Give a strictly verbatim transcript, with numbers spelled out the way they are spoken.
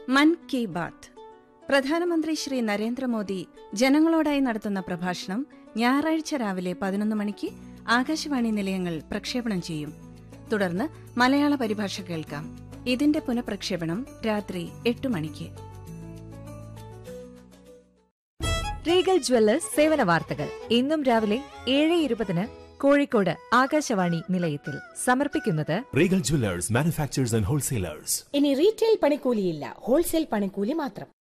മൻ കി ബാത്ത്. പ്രധാനമന്ത്രി ശ്രീ നരേന്ദ്രമോദി ജനങ്ങളോടായി നടത്തുന്ന പ്രഭാഷണം ഞായറാഴ്ച രാവിലെ പതിനൊന്ന് മണിക്ക് ആകാശവാണി നിലയങ്ങൾ പ്രക്ഷേപണം ചെയ്യും. തുടർന്ന് മലയാള പരിഭാഷ കേൾക്കാം. ഇതിന്റെ പുനഃപ്രക്ഷേപണം രാത്രി എട്ട് മണിക്ക്. റീഗൽ ജ്വല്ലേഴ്സ് സേവന വാർത്തകൾ ഇന്നും രാവിലെ ഏഴ് ഇരുപതിന് കോഴിക്കോട് ആകാശവാണി നിലയത്തിൽ സമർപ്പിക്കുന്നത് Regal Jewellers manufacturers and wholesalers. ഇനി റീറ്റെയിൽ പണിക്കൂലിയില്ല, ഹോൾസെയിൽ പണിക്കൂലി മാത്രം.